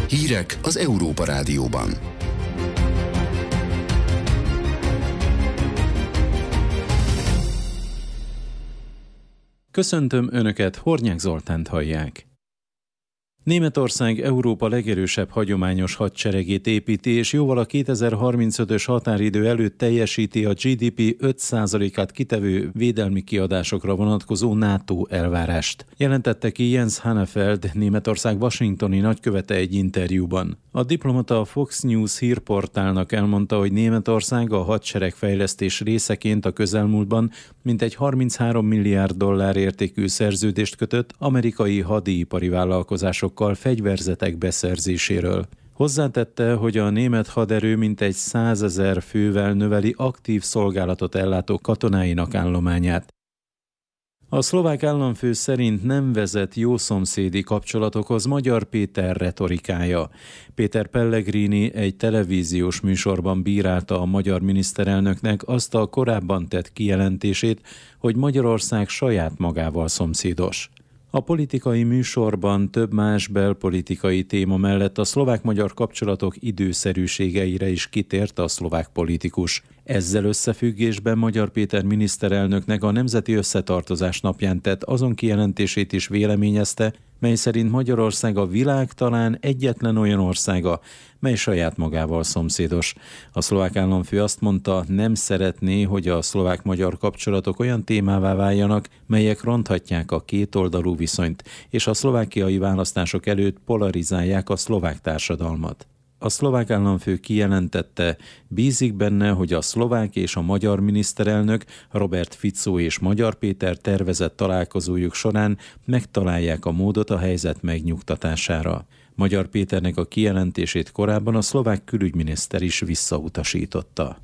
Hírek az Európa Rádióban. Köszöntöm Önöket, Hornyák Zoltánt hallják. Németország Európa legerősebb hagyományos hadseregét építi, és jóval a 2035-ös határidő előtt teljesíti a GDP 5%-át kitevő védelmi kiadásokra vonatkozó NATO elvárást. Jelentette ki Jens Hannefeld, Németország washingtoni nagykövete egy interjúban. A diplomata a Fox News hírportálnak elmondta, hogy Németország a hadseregfejlesztés részeként a közelmúltban mintegy 33 milliárd dollár értékű szerződést kötött amerikai hadipari vállalkozásokkal fegyverzetek beszerzéséről. Hozzátette, hogy a német haderő mintegy 100 000 fővel növeli aktív szolgálatot ellátó katonáinak állományát. A szlovák államfő szerint nem vezet jószomszédi kapcsolatokhoz Magyar Péter retorikája. Péter Pellegrini egy televíziós műsorban bírálta a magyar miniszterelnöknek azt a korábban tett kijelentését, hogy Magyarország saját magával szomszédos. A politikai műsorban több más belpolitikai téma mellett a szlovák-magyar kapcsolatok időszerűségeire is kitért a szlovák politikus. Ezzel összefüggésben Magyar Péter miniszterelnöknek a Nemzeti Összetartozás napján tett azon kijelentését is véleményezte, mely szerint Magyarország a világ talán egyetlen olyan országa, mely saját magával szomszédos. A szlovák államfő azt mondta, nem szeretné, hogy a szlovák-magyar kapcsolatok olyan témává váljanak, melyek ronthatják a kétoldalú viszonyt, és a szlovákiai választások előtt polarizálják a szlovák társadalmat. A szlovák államfő kijelentette, bízik benne, hogy a szlovák és a magyar miniszterelnök, Robert Fico és Magyar Péter tervezett találkozójuk során megtalálják a módot a helyzet megnyugtatására. Magyar Péternek a kijelentését korábban a szlovák külügyminiszter is visszautasította.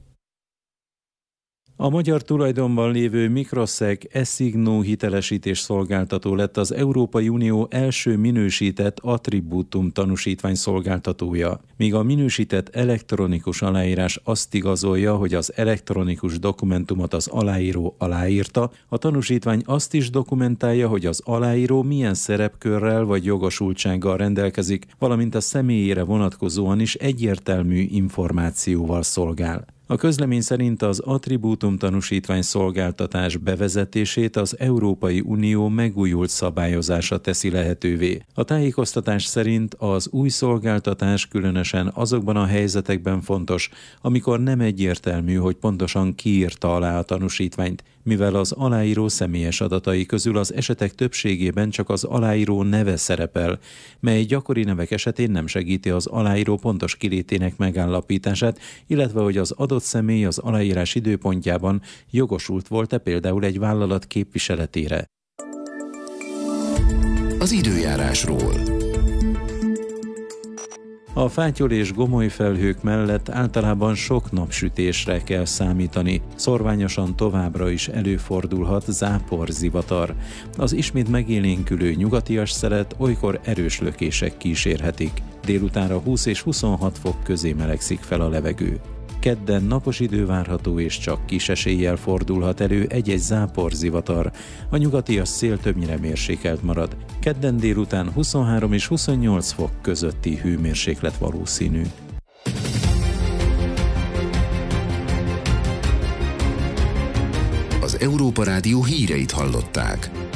A magyar tulajdonban lévő Microsec eSignó hitelesítés szolgáltató lett az Európai Unió első minősített attribútum tanúsítvány szolgáltatója, míg a minősített elektronikus aláírás azt igazolja, hogy az elektronikus dokumentumot az aláíró aláírta, a tanúsítvány azt is dokumentálja, hogy az aláíró milyen szerepkörrel vagy jogosultsággal rendelkezik, valamint a személyére vonatkozóan is egyértelmű információval szolgál. A közlemény szerint az attribútum tanúsítvány szolgáltatás bevezetését az Európai Unió megújult szabályozása teszi lehetővé. A tájékoztatás szerint az új szolgáltatás különösen azokban a helyzetekben fontos, amikor nem egyértelmű, hogy pontosan ki írta alá a tanúsítványt, mivel az aláíró személyes adatai közül az esetek többségében csak az aláíró neve szerepel, mely gyakori nevek esetén nem segíti az aláíró pontos kilétének megállapítását, illetve hogy az adott személy az aláírás időpontjában jogosult volt-e például egy vállalat képviseletére. Az időjárásról. A fátyol és gomoly felhők mellett általában sok napsütésre kell számítani. Szorványosan továbbra is előfordulhat záporzivatar. Az ismét megélénkülő nyugatias szelet olykor erős lökések kísérhetik. Délutánra 20 és 26 fok közé melegszik fel a levegő. Kedden napos idő várható, és csak kis eséllyel fordulhat elő egy-egy záporzivatar. A nyugatias szél többnyire mérsékelt marad. Kedden délután 23 és 28 fok közötti hőmérséklet valószínű. Az Európa Rádió híreit hallották.